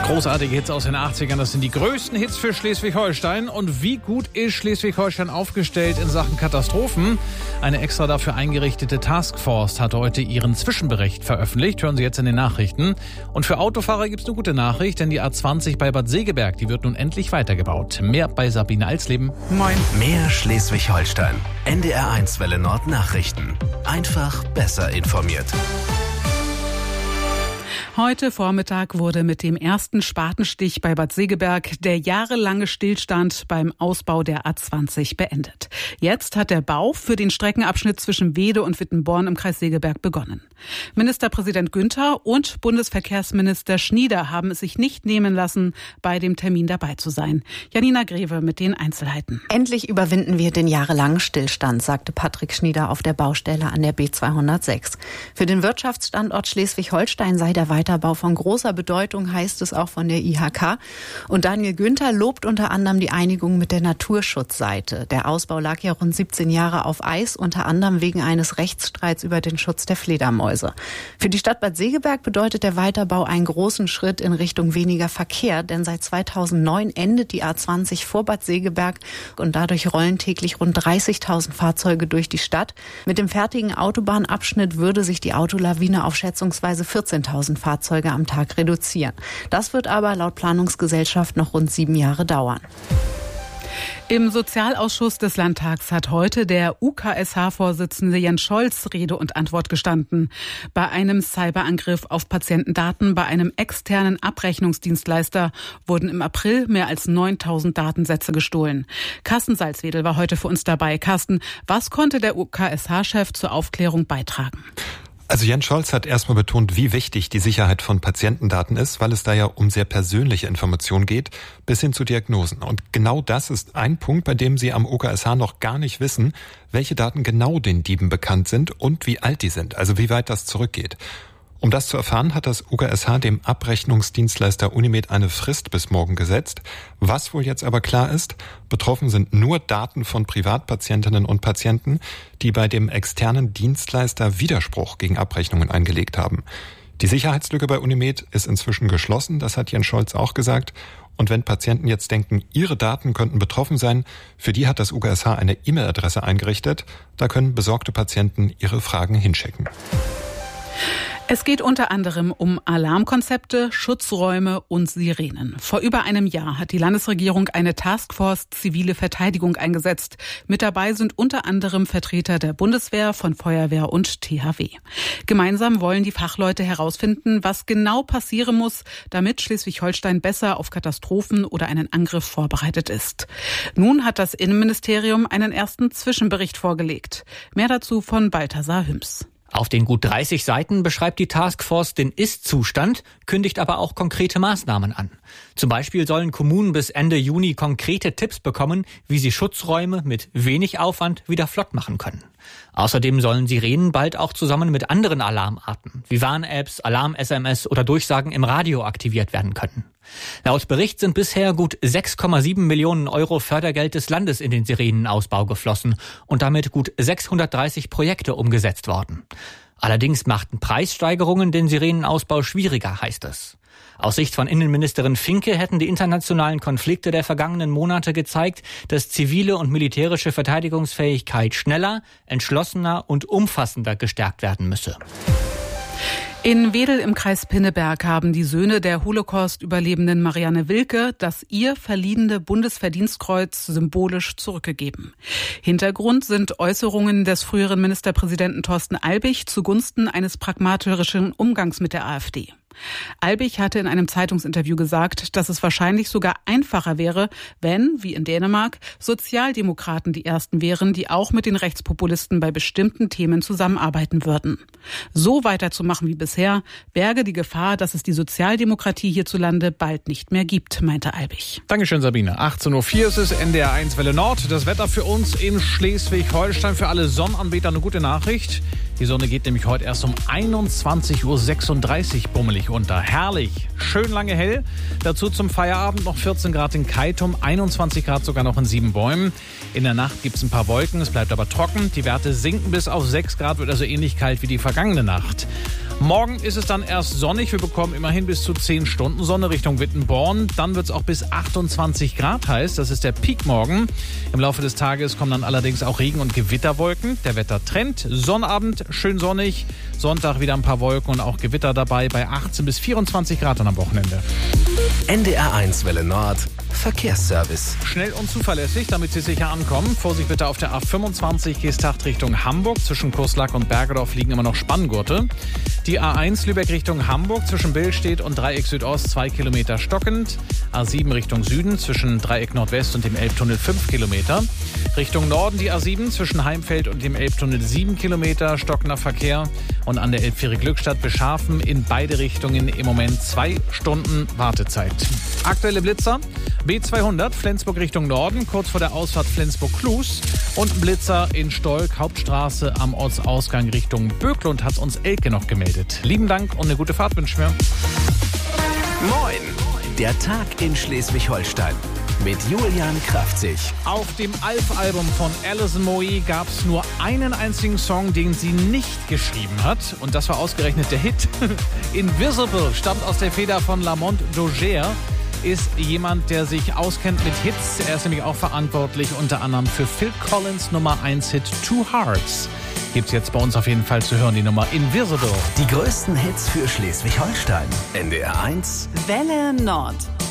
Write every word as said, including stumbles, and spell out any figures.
Großartige Hits aus den achtzigern, das sind die größten Hits für Schleswig-Holstein. Und wie gut ist Schleswig-Holstein aufgestellt in Sachen Katastrophen? Eine extra dafür eingerichtete Taskforce hat heute ihren Zwischenbericht veröffentlicht. Hören Sie jetzt in den Nachrichten. Und für Autofahrer gibt es eine gute Nachricht, denn die A zwanzig bei Bad Segeberg, die wird nun endlich weitergebaut. Mehr bei Sabine Alsleben. Moin. Mehr Schleswig-Holstein. N D R eins Welle Nord Nachrichten. Einfach besser informiert. Heute Vormittag wurde mit dem ersten Spatenstich bei Bad Segeberg der jahrelange Stillstand beim Ausbau der A zwanzig beendet. Jetzt hat der Bau für den Streckenabschnitt zwischen Weede und Wittenborn im Kreis Segeberg begonnen. Ministerpräsident Günther und Bundesverkehrsminister Schnieder haben es sich nicht nehmen lassen, bei dem Termin dabei zu sein. Janina Greve mit den Einzelheiten. Endlich überwinden wir den jahrelangen Stillstand, sagte Patrick Schnieder auf der Baustelle an der B zweihundertsechs. Für den Wirtschaftsstandort Schleswig-Holstein sei der Weiterbau von großer Bedeutung, heißt es auch von der I H K. Und Daniel Günther lobt unter anderem die Einigung mit der Naturschutzseite. Der Ausbau lag ja rund siebzehn Jahre auf Eis, unter anderem wegen eines Rechtsstreits über den Schutz der Fledermäuse. Für die Stadt Bad Segeberg bedeutet der Weiterbau einen großen Schritt in Richtung weniger Verkehr, denn seit zweitausendneun endet die A zwanzig vor Bad Segeberg und dadurch rollen täglich rund dreißigtausend Fahrzeuge durch die Stadt. Mit dem fertigen Autobahnabschnitt würde sich die Autolawine auf schätzungsweise vierzehntausend Fahrzeuge am Tag reduzieren. Das wird aber laut Planungsgesellschaft noch rund sieben Jahre dauern. Im Sozialausschuss des Landtags hat heute der U K S H-Vorsitzende Jens Scholz Rede und Antwort gestanden. Bei einem Cyberangriff auf Patientendaten bei einem externen Abrechnungsdienstleister wurden im April mehr als neuntausend Datensätze gestohlen. Carsten Salzwedel war heute für uns dabei. Carsten, was konnte der U K S H-Chef zur Aufklärung beitragen? Also Jens Scholz hat erstmal betont, wie wichtig die Sicherheit von Patientendaten ist, weil es da ja um sehr persönliche Informationen geht, bis hin zu Diagnosen. Und genau das ist ein Punkt, bei dem Sie am U K S H noch gar nicht wissen, welche Daten genau den Dieben bekannt sind und wie alt die sind, also wie weit das zurückgeht. Um das zu erfahren, hat das U K S H dem Abrechnungsdienstleister Unimed eine Frist bis morgen gesetzt. Was wohl jetzt aber klar ist, betroffen sind nur Daten von Privatpatientinnen und Patienten, die bei dem externen Dienstleister Widerspruch gegen Abrechnungen eingelegt haben. Die Sicherheitslücke bei Unimed ist inzwischen geschlossen, das hat Jens Scholz auch gesagt. Und wenn Patienten jetzt denken, ihre Daten könnten betroffen sein, für die hat das U K S H eine E-Mail-Adresse eingerichtet. Da können besorgte Patienten ihre Fragen hinschicken. Es geht unter anderem um Alarmkonzepte, Schutzräume und Sirenen. Vor über einem Jahr hat die Landesregierung eine Taskforce Zivile Verteidigung eingesetzt. Mit dabei sind unter anderem Vertreter der Bundeswehr, von Feuerwehr und T H W. Gemeinsam wollen die Fachleute herausfinden, was genau passieren muss, damit Schleswig-Holstein besser auf Katastrophen oder einen Angriff vorbereitet ist. Nun hat das Innenministerium einen ersten Zwischenbericht vorgelegt. Mehr dazu von Balthasar Hüms. Auf den gut dreißig Seiten beschreibt die Taskforce den Ist-Zustand, kündigt aber auch konkrete Maßnahmen an. Zum Beispiel sollen Kommunen bis Ende Juni konkrete Tipps bekommen, wie sie Schutzräume mit wenig Aufwand wieder flott machen können. Außerdem sollen Sirenen bald auch zusammen mit anderen Alarmarten wie Warn-Apps, Alarm-S M S oder Durchsagen im Radio aktiviert werden können. Laut Bericht sind bisher gut sechs Komma sieben Millionen Euro Fördergeld des Landes in den Sirenenausbau geflossen und damit gut sechshundertdreißig Projekte umgesetzt worden. Allerdings machten Preissteigerungen den Sirenenausbau schwieriger, heißt es. Aus Sicht von Innenministerin Finke hätten die internationalen Konflikte der vergangenen Monate gezeigt, dass zivile und militärische Verteidigungsfähigkeit schneller, entschlossener und umfassender gestärkt werden müsse. In Wedel im Kreis Pinneberg haben die Söhne der Holocaust-Überlebenden Marianne Wilke das ihr verliehene Bundesverdienstkreuz symbolisch zurückgegeben. Hintergrund sind Äußerungen des früheren Ministerpräsidenten Thorsten Albig zugunsten eines pragmatischen Umgangs mit der AfD. Albig hatte in einem Zeitungsinterview gesagt, dass es wahrscheinlich sogar einfacher wäre, wenn, wie in Dänemark, Sozialdemokraten die ersten wären, die auch mit den Rechtspopulisten bei bestimmten Themen zusammenarbeiten würden. So weiterzumachen wie bisher berge die Gefahr, dass es die Sozialdemokratie hierzulande bald nicht mehr gibt, meinte Albig. Dankeschön, Sabine. achtzehn Uhr vier ist es, N D R eins Welle Nord. Das Wetter für uns in Schleswig-Holstein. Für alle Sonnenanbeter eine gute Nachricht. Die Sonne geht nämlich heute erst um einundzwanzig Uhr sechsunddreißig bummelig unter. Herrlich, schön lange hell. Dazu zum Feierabend noch vierzehn Grad in Keitum, einundzwanzig Grad sogar noch in Siebenbäumen. In der Nacht gibt es ein paar Wolken, es bleibt aber trocken. Die Werte sinken bis auf sechs Grad, wird also ähnlich kalt wie die vergangene Nacht. Morgen ist es dann erst sonnig. Wir bekommen immerhin bis zu zehn Stunden Sonne Richtung Wittenborn. Dann wird es auch bis achtundzwanzig Grad heiß. Das ist der Peak morgen. Im Laufe des Tages kommen dann allerdings auch Regen- und Gewitterwolken. Der Wettertrend: Sonnabend schön sonnig. Sonntag wieder ein paar Wolken und auch Gewitter dabei bei achtzehn bis vierundzwanzig Grad dann am Wochenende. N D R eins Welle Nord Verkehrsservice. Schnell und zuverlässig, damit Sie sicher ankommen. Vorsicht bitte auf der A fünfundzwanzig Geesthacht Richtung Hamburg. Zwischen Kurslack und Bergedorf liegen immer noch Spanngurte. Die A eins Lübeck Richtung Hamburg zwischen Billstedt und Dreieck Südost zwei Kilometer stockend. A sieben Richtung Süden zwischen Dreieck Nordwest und dem Elbtunnel fünf Kilometer. Richtung Norden die A sieben zwischen Heimfeld und dem Elbtunnel sieben Kilometer stockender Verkehr. Und an der Elbfähre Glückstadt Beschafen in beide Richtungen im Moment zwei Stunden Wartezeit. Aktuelle Blitzer: B zweihundert Flensburg Richtung Norden, kurz vor der Ausfahrt Flensburg-Klus. Und ein Blitzer in Stolk, Hauptstraße am Ortsausgang Richtung Böklund, hat uns Elke noch gemeldet. Lieben Dank und eine gute Fahrt wünschen wir. Moin! Der Tag in Schleswig-Holstein mit Julian Kraftzig. Auf dem Alf-Album von Alison Moe gab es nur einen einzigen Song, den sie nicht geschrieben hat. Und das war ausgerechnet der Hit. Invisible stammt aus der Feder von Lamont Dozier. Ist jemand, der sich auskennt mit Hits. Er ist nämlich auch verantwortlich unter anderem für Phil Collins Nummer eins Hit Two Hearts. Gibt's jetzt bei uns auf jeden Fall zu hören, die Nummer Invisible. Die größten Hits für Schleswig-Holstein. N D R eins Welle Nord.